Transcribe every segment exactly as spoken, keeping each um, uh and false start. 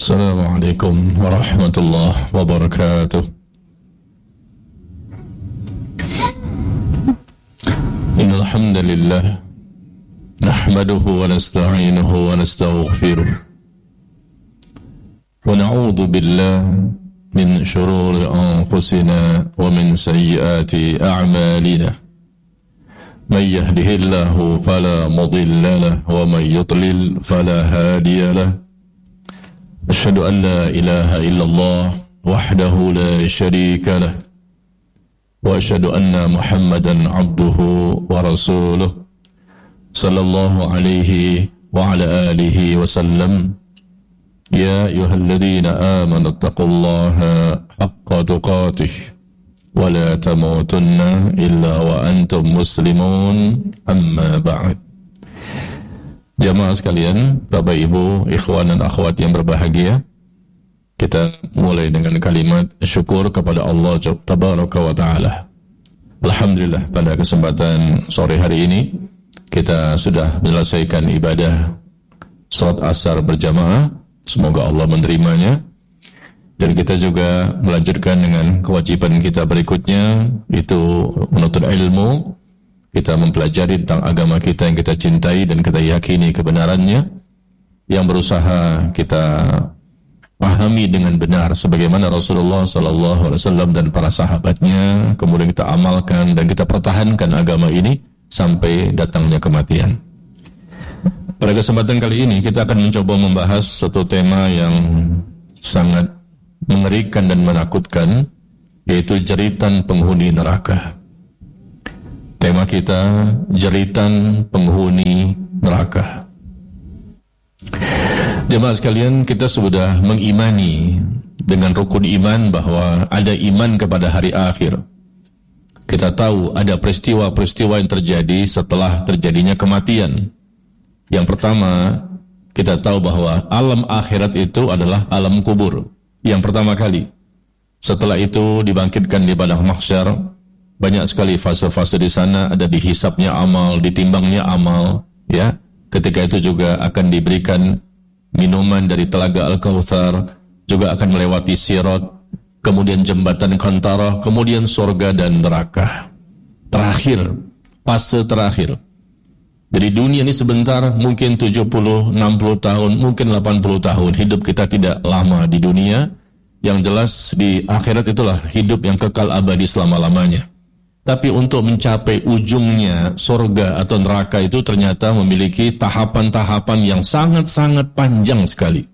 Assalamualaikum warahmatullahi wabarakatuh. Innal hamdalillah nahmaduhu wa nasta'inuhu wa nastaghfiruh wa na'udzu billahi min shururi anfusina wa min sayyiati a'malina. Man yahdihillahu fala mudilla lahu wa man yudlil fala hadiya lahu. Asyhadu an la ilaha illallah wahdahu la syarika lah wa asyhadu anna Muhammadan abduhu wa rasuluh sallallahu alaihi wa ala alihi wa sallam. Ya ayyuhalladzina amanu taqullaha haqqa tuqatih wa la tamutunna illa wa antum muslimun, amma ba'd. Jamaah sekalian, Bapak Ibu, ikhwan dan akhwat yang berbahagia, kita mulai dengan kalimat syukur kepada Allah Tabaraka wa Ta'ala. Alhamdulillah, pada kesempatan sore hari ini kita sudah menyelesaikan ibadah salat asar berjamaah. Semoga Allah menerimanya. Dan kita juga melanjutkan dengan kewajiban kita berikutnya, itu menuntut ilmu. Kita mempelajari tentang agama kita yang kita cintai dan kita yakini kebenarannya, yang berusaha kita pahami dengan benar sebagaimana Rasulullah sallallahu alaihi wasallam dan para sahabatnya, kemudian kita amalkan dan kita pertahankan agama ini sampai datangnya kematian. Pada kesempatan kali ini kita akan mencoba membahas satu tema yang sangat mengerikan dan menakutkan, yaitu jeritan penghuni neraka. Tema kita, jeritan penghuni neraka. Jemaah sekalian, kita sudah mengimani dengan rukun iman bahwa ada iman kepada hari akhir. Kita tahu ada peristiwa-peristiwa yang terjadi setelah terjadinya kematian. Yang pertama, kita tahu bahwa alam akhirat itu adalah alam kubur. Yang pertama kali. Setelah itu dibangkitkan di padang mahsyar. Banyak sekali fase-fase di sana, ada dihisapnya amal, ditimbangnya amal, ya. Ketika itu juga akan diberikan minuman dari telaga Al-Kautsar, juga akan melewati sirat, kemudian jembatan Qantarah, kemudian surga dan neraka. Terakhir, fase terakhir. Jadi dunia ini sebentar, mungkin tujuh puluh, enam puluh tahun, mungkin delapan puluh tahun. Hidup kita tidak lama di dunia. Yang jelas di akhirat itulah hidup yang kekal abadi selama-lamanya. Tapi untuk mencapai ujungnya surga atau neraka itu ternyata memiliki tahapan-tahapan yang sangat-sangat panjang sekali.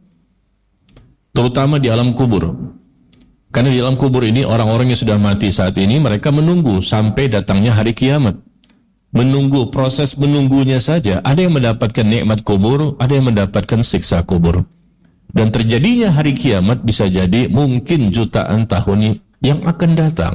Terutama di alam kubur. Karena di alam kubur ini orang-orang yang sudah mati saat ini, mereka menunggu sampai datangnya hari kiamat. Menunggu, proses menunggunya saja. Ada yang mendapatkan nikmat kubur, ada yang mendapatkan siksa kubur. Dan terjadinya hari kiamat bisa jadi mungkin jutaan tahun yang akan datang.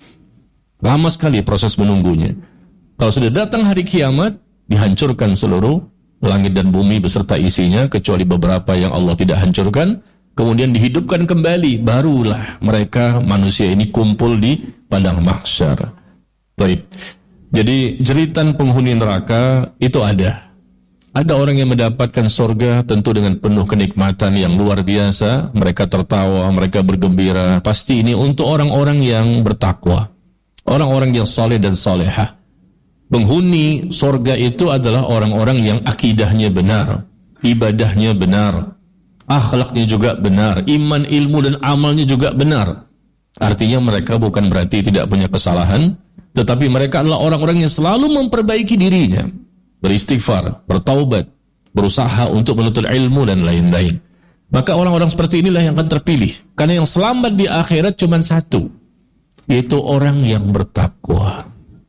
Lama sekali proses menunggunya. Kalau sudah datang hari kiamat, dihancurkan seluruh langit dan bumi beserta isinya, kecuali beberapa yang Allah tidak hancurkan, kemudian dihidupkan kembali, barulah mereka manusia ini kumpul di padang mahsyar. Baik. Jadi jeritan penghuni neraka itu ada. Ada orang yang mendapatkan surga tentu dengan penuh kenikmatan yang luar biasa, mereka tertawa, mereka bergembira. Pasti ini untuk orang-orang yang bertakwa. Orang-orang yang saleh dan salehah. Penghuni surga itu adalah orang-orang yang akidahnya benar, ibadahnya benar, akhlaknya juga benar, iman, ilmu dan amalnya juga benar. Artinya mereka bukan berarti tidak punya kesalahan, tetapi mereka adalah orang-orang yang selalu memperbaiki dirinya, beristighfar, bertaubat, berusaha untuk menuntut ilmu dan lain-lain. Maka orang-orang seperti inilah yang akan terpilih. Karena yang selamat di akhirat cuma satu, yaitu orang yang bertakwa.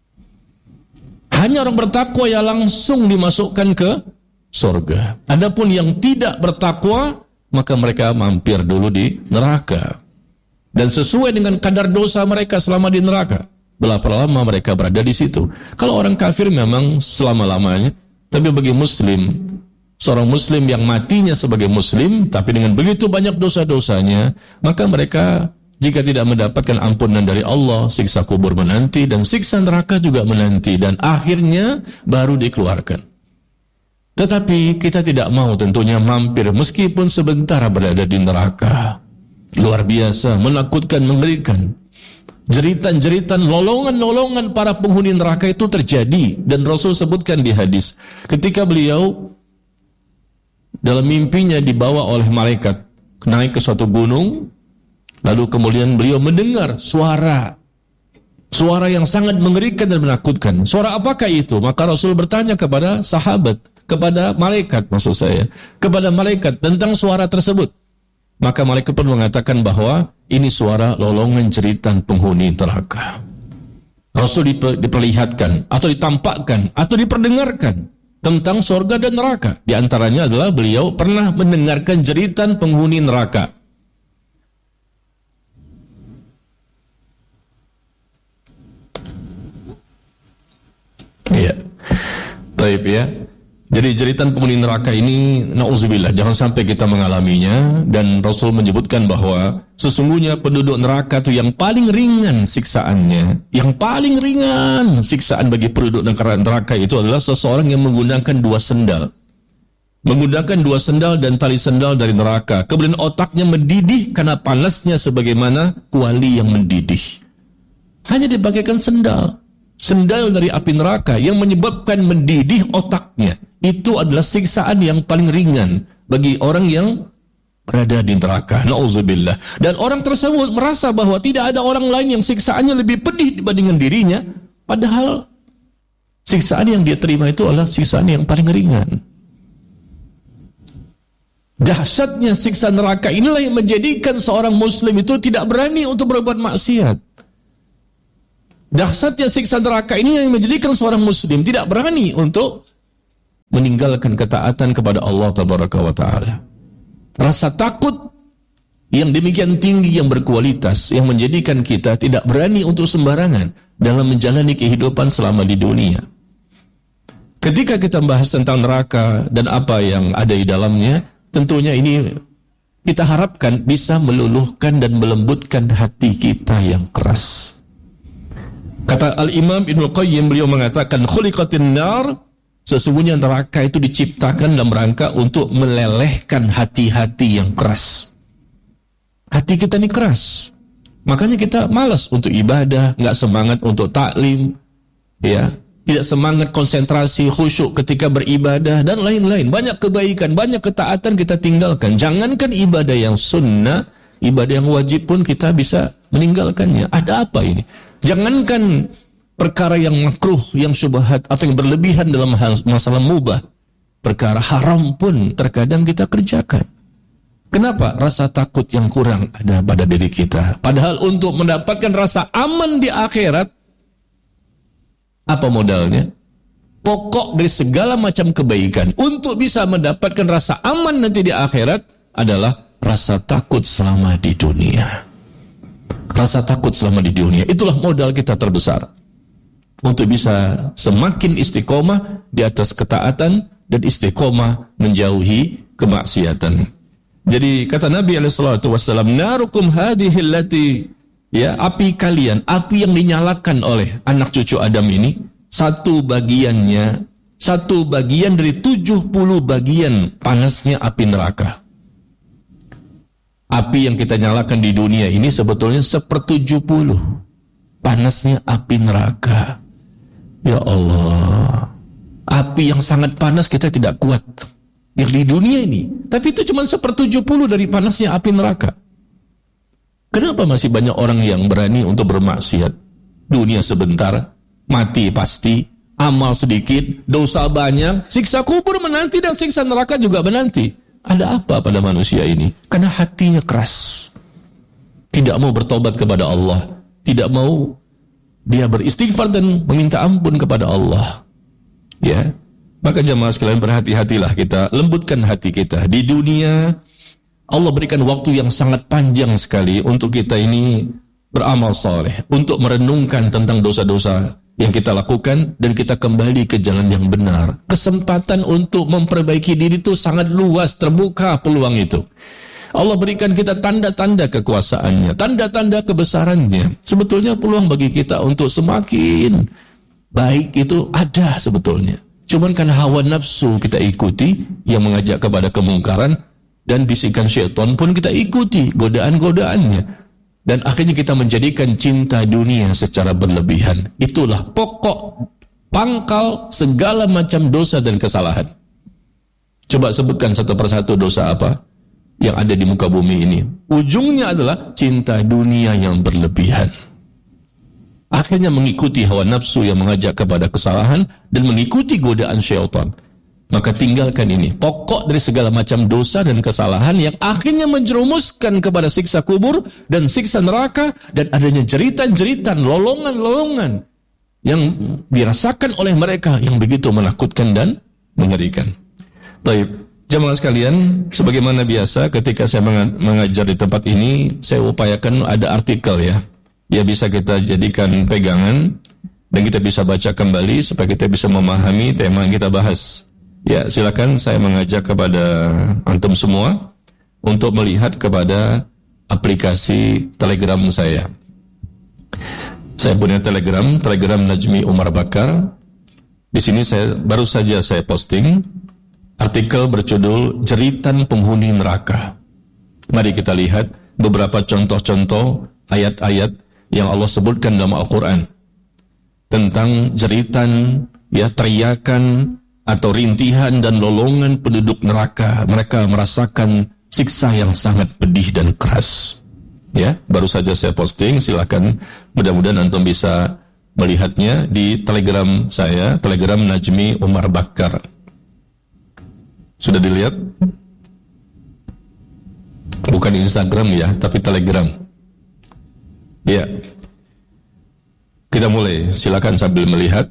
Hanya orang bertakwa yang langsung dimasukkan ke surga. Adapun yang tidak bertakwa, maka mereka mampir dulu di neraka. Dan sesuai dengan kadar dosa mereka selama di neraka, berapa lama mereka berada di situ. Kalau orang kafir memang selama-lamanya, tapi bagi muslim, seorang muslim yang matinya sebagai muslim, tapi dengan begitu banyak dosa-dosanya, maka mereka jika tidak mendapatkan ampunan dari Allah, siksa kubur menanti dan siksa neraka juga menanti, dan akhirnya baru dikeluarkan. Tetapi kita tidak mau tentunya mampir meskipun sebentar berada di neraka. Luar biasa, menakutkan, mengerikan. Jeritan-jeritan, lolongan-lolongan para penghuni neraka itu terjadi. Dan Rasul sebutkan di hadis, ketika beliau dalam mimpinya dibawa oleh malaikat naik ke suatu gunung, lalu kemudian beliau mendengar suara suara yang sangat mengerikan dan menakutkan. Suara apakah itu? Maka Rasul bertanya kepada sahabat, kepada malaikat maksud saya, kepada malaikat tentang suara tersebut. Maka malaikat pun mengatakan bahwa ini suara lolongan jeritan penghuni neraka. Rasul diperlihatkan atau ditampakkan atau diperdengarkan tentang surga dan neraka. Di antaranya adalah beliau pernah mendengarkan jeritan penghuni neraka. Iya. Baik ya. Jadi jeritan penghuni neraka ini, na'udzubillah, jangan sampai kita mengalaminya. Dan Rasul menyebutkan bahwa sesungguhnya penduduk neraka itu yang paling ringan siksaannya, yang paling ringan siksaan bagi penduduk neraka itu adalah seseorang yang menggunakan dua sendal. Menggunakan dua sendal dan tali sendal dari neraka. Kemudian otaknya mendidih karena panasnya sebagaimana kuali yang mendidih. Hanya dipakaikan sendal. Sendal dari api neraka yang menyebabkan mendidih otaknya. Itu adalah siksaan yang paling ringan bagi orang yang berada di neraka. Na'udzubillah. Dan orang tersebut merasa bahwa tidak ada orang lain yang siksaannya lebih pedih dibandingkan dirinya. Padahal siksaan yang dia terima itu adalah siksaan yang paling ringan. Dahsyatnya siksa neraka inilah yang menjadikan seorang muslim itu tidak berani untuk berbuat maksiat. Dahsyatnya siksa neraka ini yang menjadikan seorang muslim tidak berani untuk meninggalkan ketaatan kepada Allah Tabaraka wa Ta'ala. Rasa takut yang demikian tinggi yang berkualitas yang menjadikan kita tidak berani untuk sembarangan dalam menjalani kehidupan selama di dunia. Ketika kita membahas tentang neraka dan apa yang ada di dalamnya, tentunya ini kita harapkan bisa meluluhkan dan melembutkan hati kita yang keras. Kata Al-Imam Ibnu Qayyim, beliau mengatakan khuliqatin nar, sesungguhnya neraka itu diciptakan dalam rangka untuk melelehkan hati-hati yang keras. Hati kita ini keras, makanya kita malas untuk ibadah, nggak semangat untuk taklim, ya, tidak semangat konsentrasi khusyuk ketika beribadah dan lain-lain. Banyak kebaikan, banyak ketaatan kita tinggalkan. Jangankan ibadah yang sunnah, ibadah yang wajib pun kita bisa meninggalkannya. Ada apa ini? Jangankan perkara yang makruh, yang syubhat atau yang berlebihan dalam hal masalah mubah, perkara haram pun terkadang kita kerjakan. Kenapa? Rasa takut yang kurang ada pada diri kita. Padahal untuk mendapatkan rasa aman di akhirat, apa modalnya? Pokok dari segala macam kebaikan untuk bisa mendapatkan rasa aman nanti di akhirat adalah rasa takut selama di dunia. Rasa takut selama di dunia, itulah modal kita terbesar untuk bisa semakin istiqomah di atas ketaatan dan istiqomah menjauhi kemaksiatan. Jadi kata Nabi alaihi salatu wasallam, narukum hadhihi allati, ya, api kalian, api yang dinyalakan oleh anak cucu Adam ini, satu bagiannya, satu bagian dari tujuh puluh bagian panasnya api neraka. Api yang kita nyalakan di dunia ini sebetulnya sepertujuh puluh panasnya api neraka. Ya Allah, api yang sangat panas kita tidak kuat yang di dunia ini, tapi itu cuma sepertujuh puluh dari panasnya api neraka. Kenapa masih banyak orang yang berani untuk bermaksiat? Dunia sebentar, mati pasti, amal sedikit, dosa banyak, siksa kubur menanti dan siksa neraka juga menanti. Ada apa pada manusia ini? Karena hatinya keras, tidak mau bertobat kepada Allah, tidak mau dia beristighfar dan meminta ampun kepada Allah. Ya, maka jemaah sekalian, berhati-hatilah kita, lembutkan hati kita. Di dunia Allah berikan waktu yang sangat panjang sekali untuk kita ini beramal saleh, untuk merenungkan tentang dosa-dosa yang kita lakukan dan kita kembali ke jalan yang benar. Kesempatan untuk memperbaiki diri itu sangat luas, terbuka peluang itu. Allah berikan kita tanda-tanda kekuasaannya, tanda-tanda kebesarannya. Sebetulnya peluang bagi kita untuk semakin baik itu ada sebetulnya. Cuman karena hawa nafsu kita ikuti yang mengajak kepada kemungkaran, dan bisikan syaitan pun kita ikuti godaan-godaannya. Dan akhirnya kita menjadikan cinta dunia secara berlebihan. Itulah pokok pangkal segala macam dosa dan kesalahan. Coba sebutkan satu persatu dosa apa yang ada di muka bumi ini. Ujungnya adalah cinta dunia yang berlebihan. Akhirnya mengikuti hawa nafsu yang mengajak kepada kesalahan dan mengikuti godaan syaitan. Maka tinggalkan ini, pokok dari segala macam dosa dan kesalahan yang akhirnya menjerumuskan kepada siksa kubur dan siksa neraka, dan adanya jeritan-jeritan, lolongan-lolongan yang dirasakan oleh mereka yang begitu menakutkan dan mengerikan. Baik, jemaah sekalian, sebagaimana biasa ketika saya mengajar di tempat ini, saya upayakan ada artikel ya, ya bisa kita jadikan pegangan dan kita bisa baca kembali supaya kita bisa memahami tema yang kita bahas. Ya, silakan saya mengajak kepada antum semua untuk melihat kepada aplikasi Telegram saya. Saya punya Telegram, Telegram Najmi Umar Bakar. Di sini saya baru saja saya posting artikel berjudul Jeritan Penghuni Neraka. Mari kita lihat beberapa contoh-contoh ayat-ayat yang Allah sebutkan dalam Al-Quran tentang jeritan, ya, teriakan atau rintihan dan lolongan penduduk neraka. Mereka merasakan siksa yang sangat pedih dan keras. Ya, baru saja saya posting, silakan mudah-mudahan antum bisa melihatnya di Telegram saya, Telegram Najmi Umar Bakar. Sudah dilihat? Bukan Instagram ya, tapi Telegram. Ya. Kita mulai, silakan sambil melihat.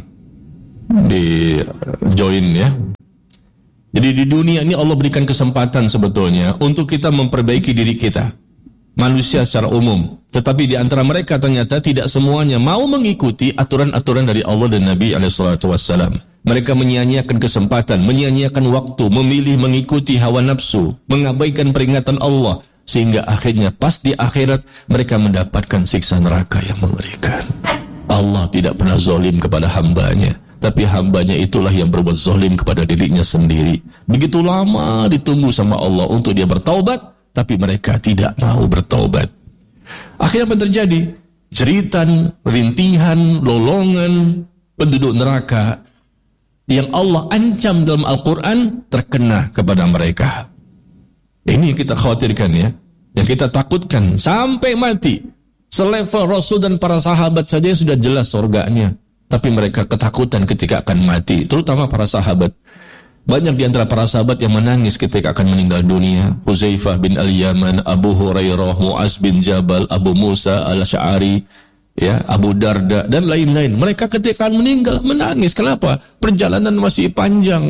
Di join ya. Jadi di dunia ini Allah berikan kesempatan sebetulnya untuk kita memperbaiki diri kita, manusia secara umum. Tetapi di antara mereka ternyata tidak semuanya mau mengikuti aturan-aturan dari Allah dan Nabi alaihi salatu wassalam. Mereka menyia-nyiakan kesempatan, menyia-nyiakan waktu, memilih mengikuti hawa nafsu, mengabaikan peringatan Allah, sehingga akhirnya pas di akhirat mereka mendapatkan siksa neraka yang mengerikan. Allah tidak pernah zalim kepada hambanya, tapi hambanya itulah yang berbuat zalim kepada dirinya sendiri. Begitu lama ditunggu sama Allah untuk dia bertaubat, tapi mereka tidak mau bertaubat. Akhirnya apa terjadi? Jeritan, rintihan, lolongan penduduk neraka yang Allah ancam dalam Al-Quran terkena kepada mereka. Ini yang kita khawatirkan ya, yang kita takutkan sampai mati. Selevel Rasul dan para sahabat saja sudah jelas surganya, tapi mereka ketakutan ketika akan mati, terutama para sahabat. Banyak di antara para sahabat yang menangis ketika akan meninggal dunia. Huzaifah bin Al-Yaman, Abu Hurairah, Mu'az bin Jabal, Abu Musa Al-Sy'ari, ya, Abu Darda dan lain-lain. Mereka ketika akan meninggal menangis. Kenapa? Perjalanan masih panjang.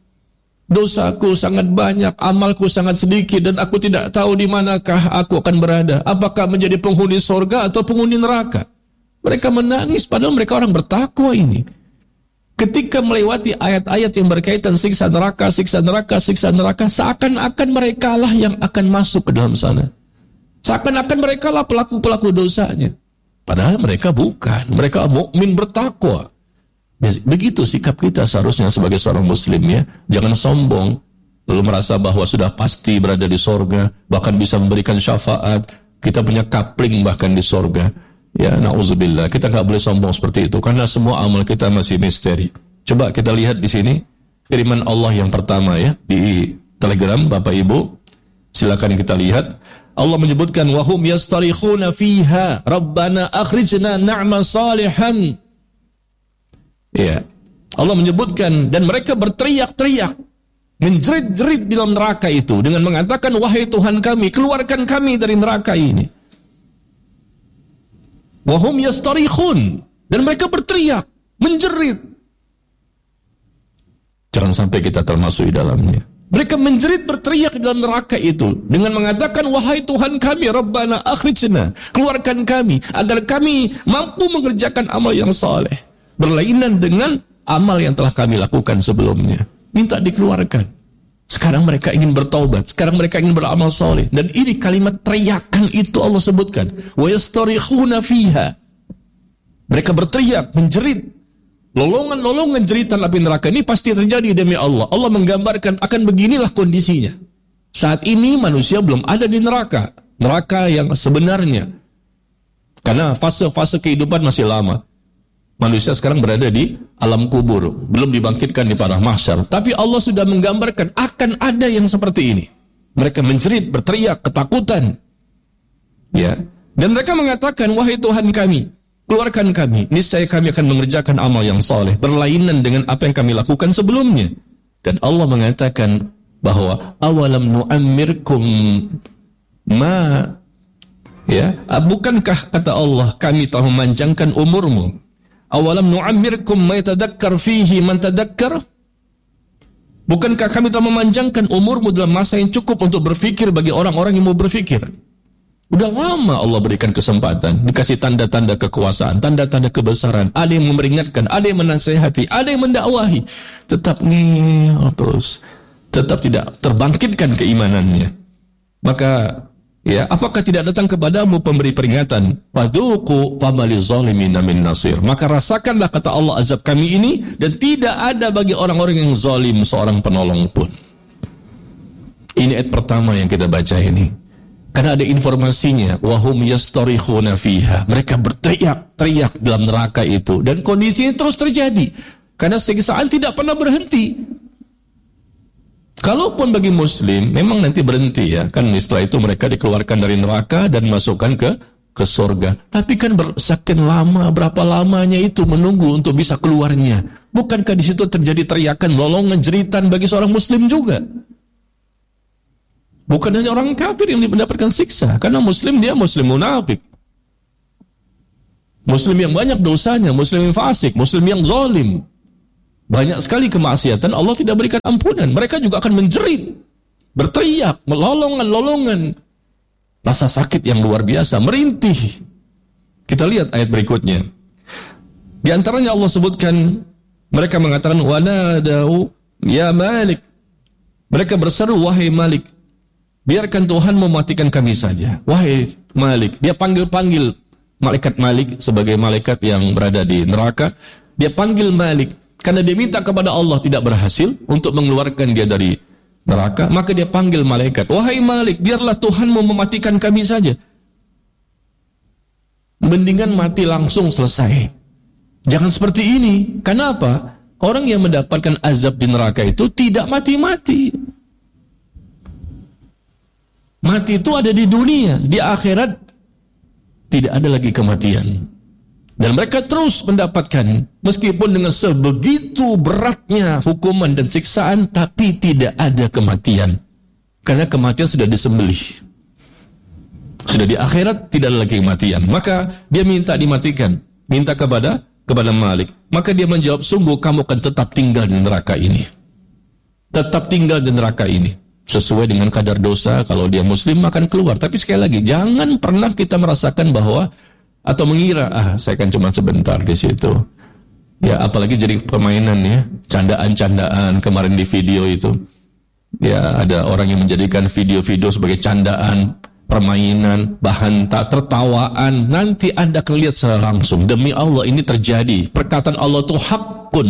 Dosaku sangat banyak, amalku sangat sedikit, dan aku tidak tahu di manakah aku akan berada. Apakah menjadi penghuni surga atau penghuni neraka? Mereka menangis padahal mereka orang bertakwa ini. Ketika melewati ayat-ayat yang berkaitan siksa neraka, siksa neraka, siksa neraka, seakan-akan mereka lah yang akan masuk ke dalam sana. Seakan-akan mereka lah pelaku-pelaku dosanya. Padahal mereka bukan. Mereka mukmin bertakwa. Begitu sikap kita seharusnya sebagai seorang muslim ya. Jangan sombong, lalu merasa bahwa sudah pasti berada di sorga, bahkan bisa memberikan syafaat. Kita punya kapling bahkan di sorga. Ya, na'udzubillah, kita nggak boleh sombong seperti itu karena semua amal kita masih misteri. Coba kita lihat di sini firman Allah yang pertama ya di Telegram Bapak Ibu. Silakan kita lihat. Allah menyebutkan wahum yastarikhuna fiha rabbana akhrijna na'mal salihan. Ya. Allah menyebutkan dan mereka berteriak-teriak, menjerit-jerit di dalam neraka itu dengan mengatakan wahai Tuhan kami, keluarkan kami dari neraka ini. Wahum yastarikhun, dan mereka berteriak, menjerit. Jangan sampai kita termasuk di dalamnya. Mereka menjerit berteriak di dalam neraka itu dengan mengatakan wahai Tuhan kami, Rabbana akhrijna, keluarkan kami agar kami mampu mengerjakan amal yang saleh, berlainan dengan amal yang telah kami lakukan sebelumnya. Minta dikeluarkan. Sekarang mereka ingin bertaubat, sekarang mereka ingin beramal saleh, dan ini kalimat teriakan itu Allah sebutkan wa yastarikhuna fiha. Mereka berteriak, menjerit Lolongan-lolongan jeritan api neraka ini pasti terjadi demi Allah. Allah menggambarkan akan beginilah kondisinya. Saat ini manusia belum ada di neraka. Neraka yang sebenarnya. Karena fase-fase kehidupan masih lama. Manusia sekarang berada di alam kubur. Belum dibangkitkan di padang mahsyar. Tapi Allah sudah menggambarkan akan ada yang seperti ini. Mereka menjerit, berteriak, ketakutan. Ya. Dan mereka mengatakan, wahai Tuhan kami, keluarkan kami, niscaya kami akan mengerjakan amal yang saleh, berlainan dengan apa yang kami lakukan sebelumnya. Dan Allah mengatakan bahwa awalam nu'ammirkum ma, ya, bukankah kata Allah kami telah memanjangkan umurmu? Awalam nu'ammirkum ma yatadakkar fihi man tadakkar? Bukankah kami telah memanjangkan umurmu dalam masa yang cukup untuk berfikir bagi orang-orang yang mau berfikir? Udah lama Allah berikan kesempatan, dikasih tanda-tanda kekuasaan, tanda-tanda kebesaran, ada yang memperingatkan, ada yang menasihati, ada yang mendakwahi, tetap ngeyel terus, tetap tidak terbangkitkan keimanannya. Maka, ya, apakah tidak datang kepadamu pemberi peringatan? Fadzuqu fama lizzalimin min nasir. Maka rasakanlah kata Allah azab kami ini, dan tidak ada bagi orang-orang yang zalim seorang penolong pun. Ini ayat pertama yang kita baca ini. Karena ada informasinya, wahum yastarikhuna fiha. Mereka berteriak-teriak dalam neraka itu, dan kondisinya terus terjadi. Karena siksaan tidak pernah berhenti. Kalaupun bagi muslim memang nanti berhenti, ya kan, setelah itu mereka dikeluarkan dari neraka dan masukkan ke ke surga. Tapi kan bersekian lama, berapa lamanya itu menunggu untuk bisa keluarnya. Bukankah di situ terjadi teriakan, lolongan, jeritan bagi seorang muslim juga? Bukan hanya orang kafir yang mendapatkan siksa, karena muslim dia muslim munafik, muslim yang banyak dosanya, muslim yang fasik, muslim yang zalim, banyak sekali kemaksiatan, Allah tidak berikan ampunan. Mereka juga akan menjerit, berteriak, melolongan-lolongan, rasa sakit yang luar biasa, merintih. Kita lihat ayat berikutnya. Di antaranya Allah sebutkan, mereka mengatakan, wanadau ya Malik. Mereka berseru, wahai Malik, biarkan Tuhan mematikan kami saja. Wahai Malik. Dia panggil-panggil malaikat Malik sebagai malaikat yang berada di neraka. Dia panggil Malik karena dia minta kepada Allah, tidak berhasil untuk mengeluarkan dia dari neraka. Maka dia panggil malaikat, wahai Malik, biarlah Tuhanmu mematikan kami saja. Mendingan mati langsung, selesai. Jangan seperti ini. Kenapa? Orang yang mendapatkan azab di neraka itu tidak mati-mati. Mati itu ada di dunia, di akhirat tidak ada lagi kematian. Dan mereka terus mendapatkan, meskipun dengan sebegitu beratnya hukuman dan siksaan, tapi tidak ada kematian. Karena kematian sudah disembelih. Sudah di akhirat tidak ada lagi kematian. Maka dia minta dimatikan, minta kepada kepada Malik. Maka dia menjawab, sungguh kamu akan tetap tinggal di neraka ini. Tetap tinggal di neraka ini. Sesuai dengan kadar dosa, kalau dia muslim akan keluar. Tapi sekali lagi, jangan pernah kita merasakan bahwa, atau mengira, ah saya kan cuma sebentar di situ. Ya, apalagi jadi permainan, ya, candaan-candaan kemarin di video itu. Ya, ada orang yang menjadikan video-video sebagai candaan, permainan, bahan tak tertawaan. Nanti Anda akan lihat secara langsung. Demi Allah ini terjadi. Perkataan Allah itu hakun.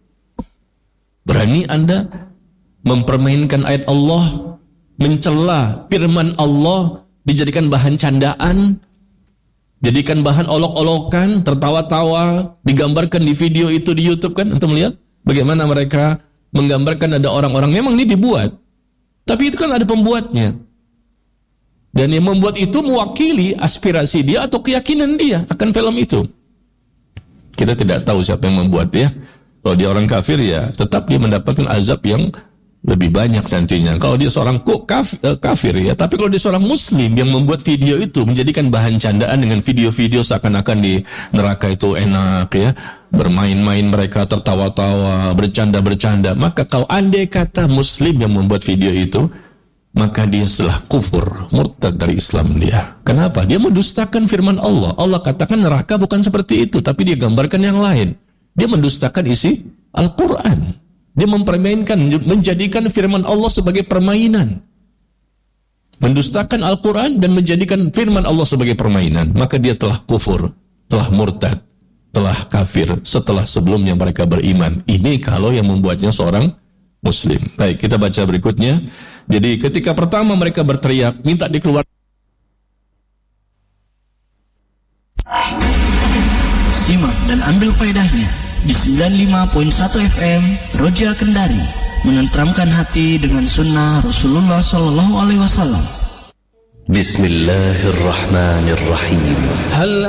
Berani Anda mempermainkan ayat Allah, mencela firman Allah, dijadikan bahan candaan, jadikan bahan olok-olokan, tertawa-tawa, digambarkan di video itu di YouTube, kan? Untuk melihat bagaimana mereka menggambarkan ada orang-orang, memang ini dibuat, tapi itu kan ada pembuatnya. Dan yang membuat itu mewakili aspirasi dia atau keyakinan dia akan film itu. Kita tidak tahu siapa yang membuat dia. Kalau dia orang kafir, ya tetap dia mendapatkan azab yang lebih banyak nantinya. Kalau dia seorang kafir, kafir ya, tapi kalau dia seorang muslim yang membuat video itu, menjadikan bahan candaan dengan video-video seakan-akan di neraka itu enak, ya, bermain-main mereka, tertawa-tawa, bercanda-bercanda, maka kalau andai kata muslim yang membuat video itu, maka dia setelah kufur, murtad dari Islam dia. Kenapa? Dia mendustakan firman Allah. Allah katakan neraka bukan seperti itu, tapi dia gambarkan yang lain. Dia mendustakan isi Al-Quran. Dia mempermainkan, menjadikan firman Allah sebagai permainan. Mendustakan Al-Quran dan menjadikan firman Allah sebagai permainan. Maka dia telah kufur, telah murtad, telah kafir setelah sebelumnya mereka beriman. Ini kalau yang membuatnya seorang muslim. Baik, kita baca berikutnya. Jadi ketika pertama mereka berteriak minta dikeluarkan, simak dan ambil faedahnya di sembilan puluh lima koma satu F M Roja Kendari, menenteramkan hati dengan sunnah Rasulullah Sallallahu Alaihi Wasallam. Bismillahirrahmanirrahim.